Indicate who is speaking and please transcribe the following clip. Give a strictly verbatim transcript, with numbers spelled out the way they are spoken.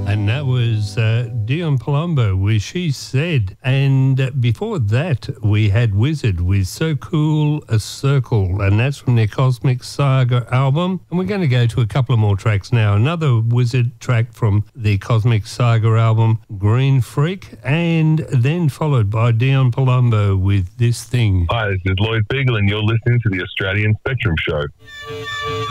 Speaker 1: And that was uh, Dion Palumbo with She Said. And uh, before that, we had Wizard with So Cool a Circle. And that's from their Cosmic Saga album. And we're going to go to a couple of more tracks now. Another Wizard track from the Cosmic Saga album, Green Freak. And then followed by Dion Palumbo with This Thing.
Speaker 2: Hi, this is Lloyd Beagle, and you're listening to the Australian Spectrum Show.